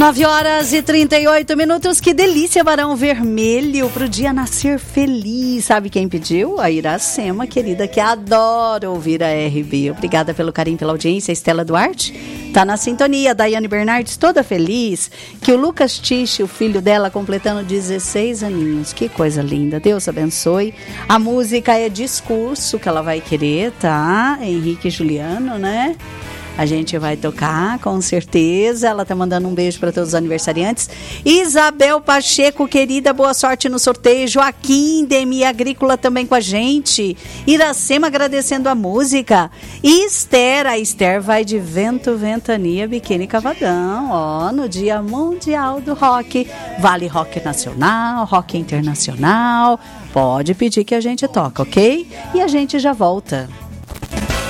9h38. Que delícia, Barão Vermelho, pro dia nascer feliz. Sabe quem pediu? A Iracema, querida, que adora ouvir a RB. Obrigada pelo carinho, pela audiência. Estela Duarte tá na sintonia. Daiane Bernardes, toda feliz. Que o Lucas Tiche, o filho dela, completando 16 aninhos. Que coisa linda. Deus abençoe. A música é Discurso, que ela vai querer, tá? Henrique e Juliano, né? A gente vai tocar, com certeza. Ela tá mandando um beijo para todos os aniversariantes. Isabel Pacheco, querida, boa sorte no sorteio. Joaquim, Demi Agrícola também com a gente. Iracema agradecendo a música. Esther, a Esther vai de Vento, Ventania, Biquíni Cavadão. Ó, no Dia Mundial do Rock. Vale rock nacional, rock internacional. Pode pedir que a gente toca, ok? E a gente já volta.